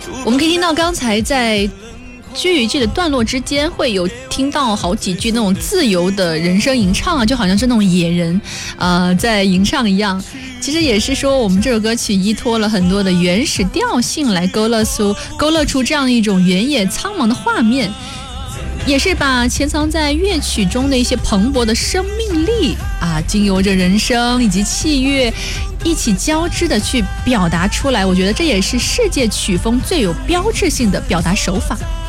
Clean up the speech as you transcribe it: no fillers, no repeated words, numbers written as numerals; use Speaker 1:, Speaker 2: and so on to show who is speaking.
Speaker 1: 我们可以听到刚才在句与句的段落之间会有听到好几句那种自由的人声吟唱啊，就好像是那种野人在吟唱一样。其实也是说我们这首歌曲依托了很多的原始调性来勾勒出这样一种原野苍茫的画面，也是把潜藏在乐曲中的一些蓬勃的生命力经由着人声以及器乐一起交织的去表达出来。我觉得这也是世界曲风最有标志性的表达手法。